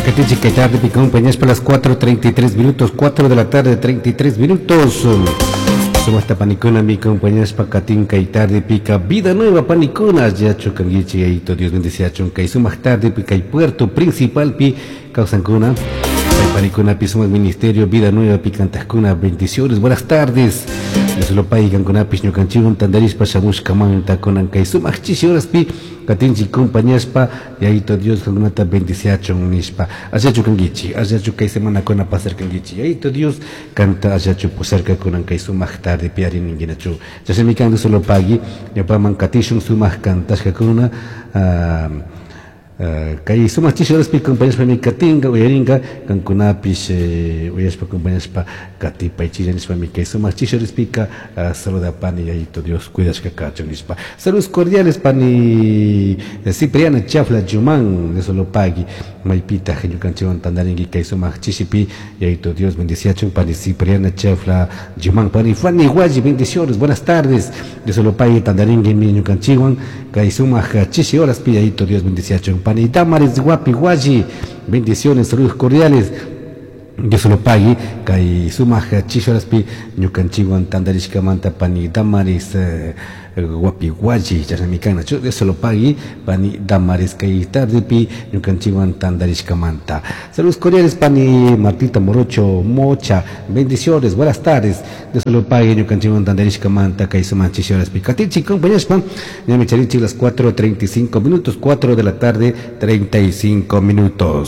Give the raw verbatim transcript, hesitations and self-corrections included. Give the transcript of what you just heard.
Catiche, que tarde, pica compañías para las cuatro treinta y tres minutos, cuatro de la tarde, treinta y tres minutos. Somos esta panicona, mi compañías para Catinca y tarde, pica vida nueva, paniconas, ya chocanguichi, ahí todo Dios bendice a chonca y más tarde, pica y puerto principal, pi, causancuna. Panicona, pi, somos ministerio, vida nueva, picantascuna, bendiciones, buenas tardes. Yo solo paigan con apis, no canchivo, tandaris, pasamush, camanta, con ancay, sumas chichoras, pi. Katinchi compañías pa y ahí todo Dios con una bendición nispa hacia chucangichi hacia chucay semana con a pasar cangichi ahí todo Dios canta hacia chupo cerca con ancay sumach tarde piari ninguna chu ya se me canto solo pagi ya pa man katishun sumach cantas que con una kay sumach chichoras pi compañías pa mi katinga uyaringa kan kunapis uyas pa compañías pa katipa y chilenis pa mi kay sumach chichoras pica saluda pani y ahí todo Dios cuidas que cacho nispa saludos cordiales pani Cipriana Chafla Jumán de solo pagi maipita genio canción tandaringi kay sumach chisipi y ahí todo Dios bendición pani Cipriana Chafla Jumán pani Fanny Guaji bendiciones buenas tardes de solo pagi tandaringi mi canción kay sumach chisi horas pi ahí todo Dios bendición pani Damaris Guapi Guaji bendiciones saludos cordiales yo solo pague kay sumach chichoras pi ñukanchiwan tandarishka manta pani Damaris Guapi Guaji charamikan nacho yo solo pague pani Damaris kay tarde pi ñukanchiwan tandarishka manta saludos cordiales pani Martita Morocho Mocha bendiciones buenas tardes yo solo pague ñukanchiwan tandarishka manta kay sumach chichoras pi katichi compañeros pan ya me charichi las cuatro treinta y cinco minutos cuatro de la tarde treinta y cinco minutos.